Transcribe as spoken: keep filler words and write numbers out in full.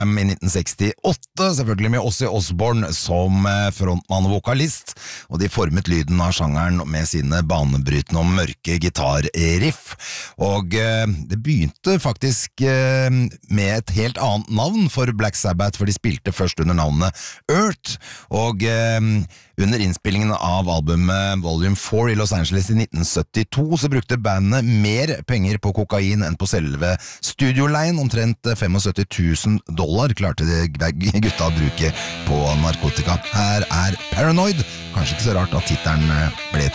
i nitten sekstiåtte, selvfølgelig med Ozzy Osbourne som frontmann og vokalist, og de formet lyden av sjangeren med sine banebrytende og mørke gitarriff. Og eh, det begynte faktisk eh, med et helt annet navn for Black Sabbath, for de spilte først under navnet Earth, og eh, under innspillingen av albumet Volume fire i Los Angeles i nitten syttito så brukte bandet mer penger på kokain enn på selve studioleien, omtrent syttifem tusen dollar klarte de gutta å bruke på narkotika. Her er Paranoid, kanskje ikke så rart at titelen ble